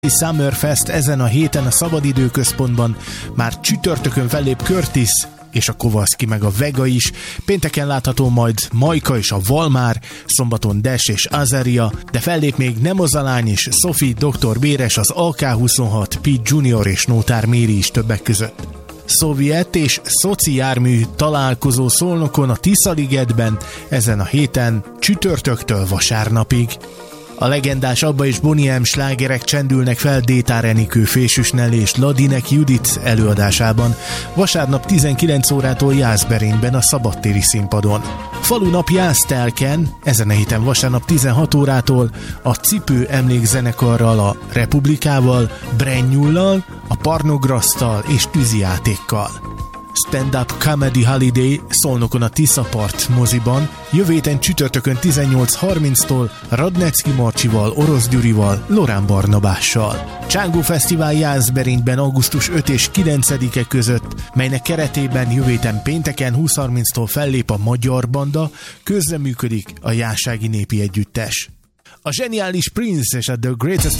Summerfest ezen a héten a Szabadidőközpontban, már csütörtökön fellép Curtis és a Kowalski meg a Vega is, pénteken látható majd Majka és a Valmár, szombaton Dash és Azaria, de fellép még Nemozalány és Sophie, Dr. Béres, az AK-26, Pete Junior és Nótár Méri is többek között. Szovjet és szoci jármű találkozó Szolnokon a Tiszaligetben ezen a héten csütörtöktől vasárnapig. A legendás Abba és Boney M slágerek csendülnek fel Détár Enikő, Fésűs Nelly és Ladinek Judit előadásában, vasárnap 19 órától Jászberényben a szabadtéri színpadon. Falunap Jásztelken, ezen a héten vasárnap 16 órától a Cipő emlékzenekarral, a Republikával, Brennyullal, a Parnograsztal és tűzijátékkal. Stand-up Comedy Holiday Szolnokon a Tiszapart moziban, jövő héten csütörtökön 18:30-tól Radnecki Marcsival, Orosz Gyurival, Lorán Barnabással. Csángó Fesztivál Jászberényben augusztus 5 és 9-e között, melynek keretében jövő héten pénteken 20:30-tól fellép a Magyar Banda, közreműködik a Jászági Népi Együttes. A zseniális Prince és a The Greatest